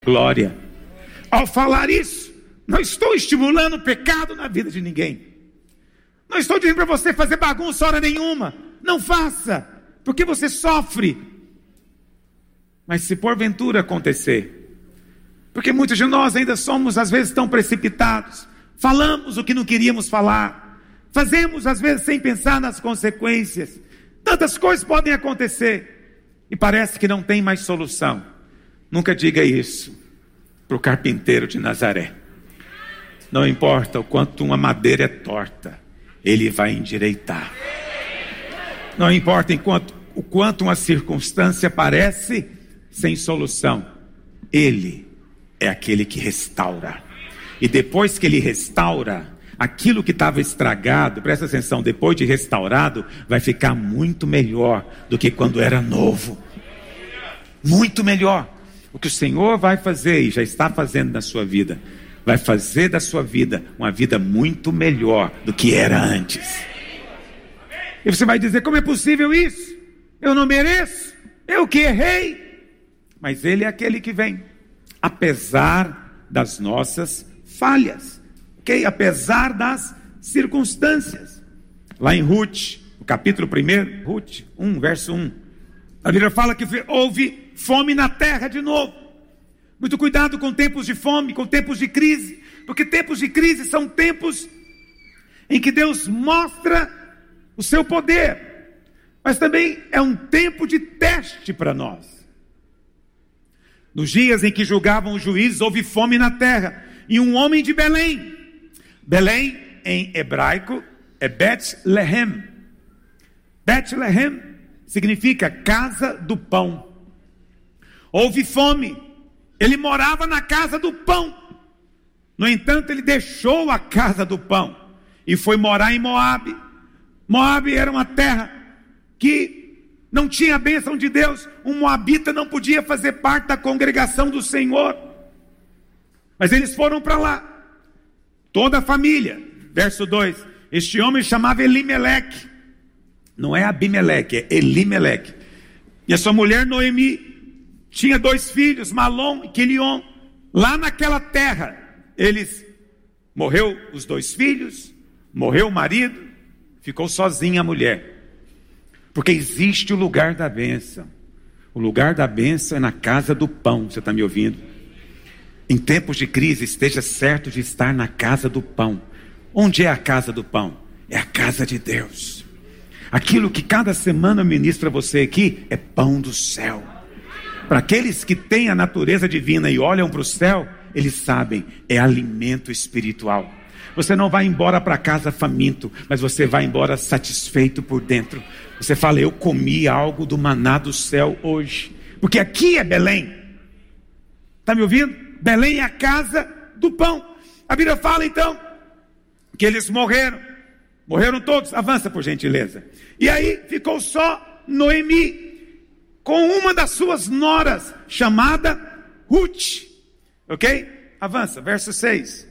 glória. Ao falar isso, não estou estimulando o pecado na vida de ninguém. Não estou dizendo para você fazer bagunça hora nenhuma. Não faça, porque você sofre. Mas se porventura acontecer, porque muitos de nós ainda somos às vezes tão precipitados, falamos o que não queríamos falar, fazemos às vezes sem pensar nas consequências, tantas coisas podem acontecer, e parece que não tem mais solução. Nunca diga isso para o carpinteiro de Nazaré. Não importa o quanto uma madeira é torta, ele vai endireitar. Não importa o quanto uma circunstância parece sem solução, ele é aquele que restaura. E depois que ele restaura, aquilo que estava estragado, presta atenção, depois de restaurado, vai ficar muito melhor do que quando era novo. Muito melhor. O que o Senhor vai fazer e já está fazendo na sua vida, vai fazer da sua vida uma vida muito melhor do que era antes. E você vai dizer, como é possível isso? Eu não mereço, eu que errei. Mas Ele é aquele que vem, apesar das nossas falhas, ok? Apesar das circunstâncias. Lá em Ruth, no capítulo 1, Ruth 1, verso 1, a Bíblia fala que houve fome na terra de novo. Muito cuidado com tempos de fome, com tempos de crise, porque tempos de crise são tempos em que Deus mostra o seu poder, mas também é um tempo de teste para nós. Nos dias em que julgavam os juízes, houve fome na terra, e um homem de Belém, Belém em hebraico é Bet-Lehem. Bet-Lehem significa casa do pão. Houve fome, ele morava na casa do pão. No entanto, ele deixou a casa do pão e foi morar em Moabe. Moabe era uma terra que não tinha a bênção de Deus. Um moabita não podia fazer parte da congregação do Senhor. Mas eles foram para lá, toda a família. Verso 2, este homem chamava Elimeleque. Não é Abimeleque, é Elimeleque. E a sua mulher Noemi tinha 2 filhos, Malom e Quilion. Lá naquela terra, morreu os 2 filhos, morreu o marido, ficou sozinha a mulher. Porque existe o lugar da bênção. O lugar da bênção é na casa do pão. Você está me ouvindo? Em tempos de crise, esteja certo de estar na casa do pão. Onde é a casa do pão? É a casa de Deus. Aquilo que cada semana eu ministro a você aqui é pão do céu. Para aqueles que têm a natureza divina e olham para o céu, eles sabem, é alimento espiritual. Você não vai embora para casa faminto, mas você vai embora satisfeito por dentro. Você fala, eu comi algo do maná do céu hoje. Porque aqui é Belém. Está me ouvindo? Belém é a casa do pão. A Bíblia fala então que eles morreram. Morreram todos. Avança por gentileza. E aí ficou só Noemi com uma das suas noras, chamada Ruth. Ok? Avança, verso 6.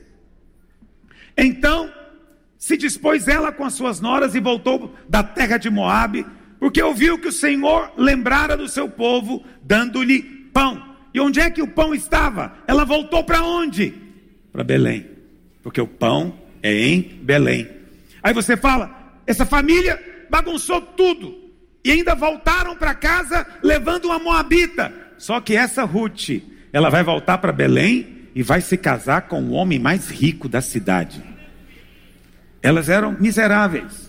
Então se dispôs ela com as suas noras e voltou da terra de Moabe, porque ouviu que o Senhor lembrara do seu povo, dando-lhe pão. E onde é que o pão estava? Ela voltou para onde? Para Belém, porque o pão é em Belém. Aí você fala, essa família bagunçou tudo, e ainda voltaram para casa levando uma moabita. Só que essa Ruth, ela vai voltar para Belém e vai se casar com o homem mais rico da cidade. Elas eram miseráveis.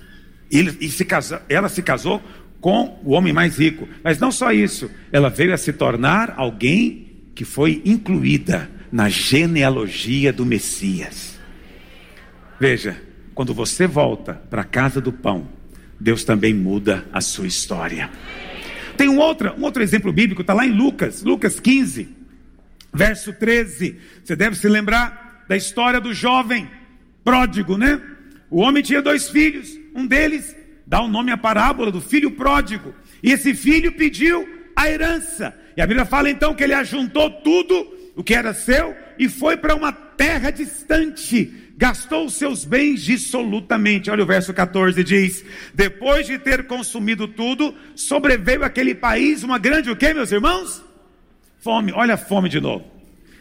Ela se casou com o homem mais rico. Mas não só isso, ela veio a se tornar alguém que foi incluída na genealogia do Messias. Veja, quando você volta para a casa do pão, Deus também muda a sua história. Tem um outro exemplo bíblico, está lá em Lucas 15, verso 13. Você deve se lembrar da história do jovem pródigo, né? O homem tinha 2 filhos, um deles dá o nome à parábola do filho pródigo, e esse filho pediu a herança, e a Bíblia fala então que ele ajuntou tudo o que era seu, e foi para uma terra distante, gastou os seus bens dissolutamente. Olha o verso 14, diz, depois de ter consumido tudo, sobreveio àquele país uma grande, o que meus irmãos? Fome, olha a fome de novo.